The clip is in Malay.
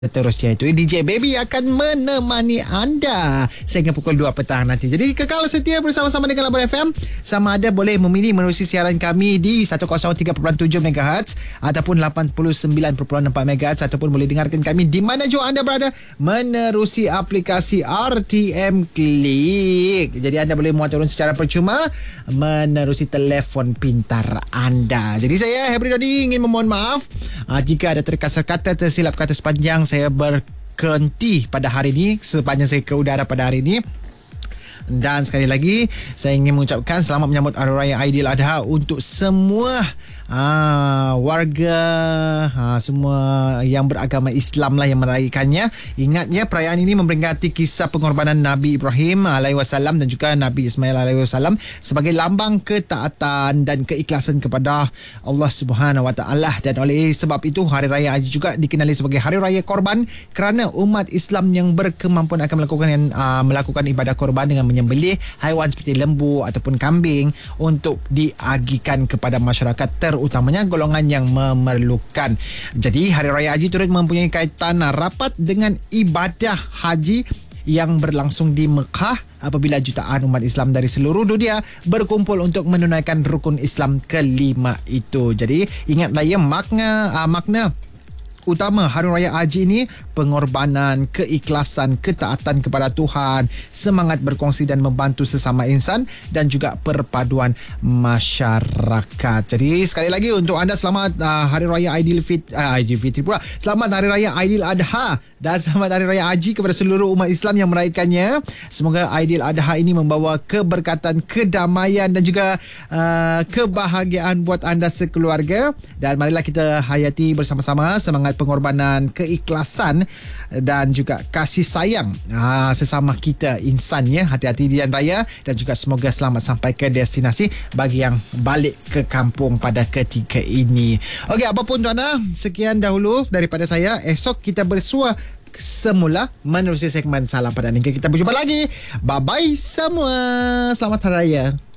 Seterusnya itu DJ Baby akan menemani anda sehingga pukul 2 petang nanti. Jadi kekal setia bersama-sama dengan Labar FM. Sama ada boleh memilih menerusi siaran kami di 103.7 MHz ataupun 89.4 MHz, ataupun boleh dengarkan kami di mana jua anda berada menerusi aplikasi RTM Klik. Jadi anda boleh muat turun secara percuma menerusi telefon pintar anda. Jadi saya Hebri Dodi ingin memohon maaf jika ada terkasar kata, tersilap kata sepanjang saya berhenti pada hari ini, sepanjang saya ke udara pada hari ini. Dan sekali lagi saya ingin mengucapkan selamat menyambut Hari Raya Aidiladha untuk semua warga, semua yang beragama Islam lah yang merayakannya. Ingatnya perayaan ini memperingati kisah pengorbanan Nabi Ibrahim AS dan juga Nabi Ismail AS sebagai lambang ketaatan dan keikhlasan kepada Allah Subhanahu Wa Taala. Dan oleh sebab itu Hari Raya Haji juga dikenali sebagai Hari Raya Korban, kerana umat Islam yang berkemampuan akan melakukan ibadah korban dengan menyembelih haiwan seperti lembu ataupun kambing untuk diagikan kepada masyarakat, terutamanya golongan yang memerlukan. Jadi Hari Raya Haji turut mempunyai kaitan rapat dengan ibadah haji yang berlangsung di Mekah apabila jutaan umat Islam dari seluruh dunia berkumpul untuk menunaikan rukun Islam kelima itu. Jadi ingatlah ya, makna utama Hari Raya Haji ini pengorbanan, keikhlasan, ketaatan kepada Tuhan, semangat berkongsi dan membantu sesama insan, dan juga perpaduan masyarakat. Jadi sekali lagi untuk anda selamat Hari Raya Aidilfitri pula. Selamat Hari Raya Aidiladha dan selamat Hari Raya Haji kepada seluruh umat Islam yang merayakannya. Semoga Aidiladha ini membawa keberkatan, kedamaian dan juga kebahagiaan buat anda sekeluarga. Dan marilah kita hayati bersama-sama semangat pengorbanan, keikhlasan dan juga kasih sayang sesama kita insan ya. Hati-hati di jalan raya dan juga semoga selamat sampai ke destinasi bagi yang balik ke kampung pada ketika ini. Okey, apapun tuan-tuan, sekian dahulu daripada saya. Esok kita bersua semula menerusi segmen Salam pada Anda. Kita berjumpa lagi. Bye-bye semua. Selamat Hari Raya.